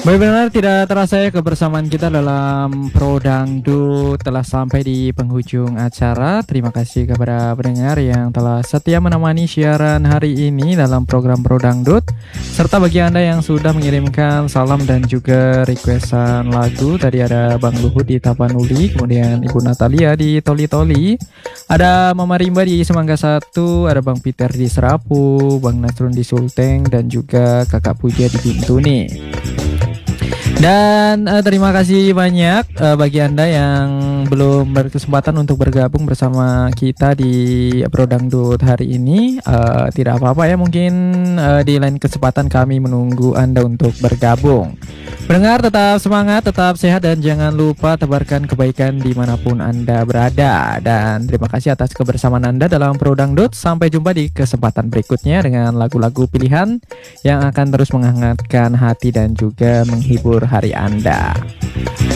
Baik, benar tidak terasa ya kebersamaan kita dalam Pro Dangdut telah sampai di penghujung acara. Terima kasih kepada pendengar yang telah setia menemani siaran hari ini dalam program Pro Dangdut, serta bagi Anda yang sudah mengirimkan salam dan juga requestan lagu. Tadi ada Bang Luhut di Tapanuli, kemudian Ibu Natalia di Toli Toli, ada Mama Rimba di Semangga Satu, ada Bang Peter di Serapu, Bang Nasrun di Sulteng, dan juga Kakak Puja di Bintuni. Dan terima kasih banyak bagi Anda yang belum berkesempatan untuk bergabung bersama kita di Pro Dangdut hari ini. Tidak apa-apa ya, mungkin di lain kesempatan kami menunggu Anda untuk bergabung. Pendengar, tetap semangat, tetap sehat, dan jangan lupa tebarkan kebaikan dimanapun Anda berada. Dan terima kasih atas kebersamaan Anda dalam Pro Dangdut. Sampai jumpa di kesempatan berikutnya dengan lagu-lagu pilihan yang akan terus menghangatkan hati dan juga menghibur hari Anda.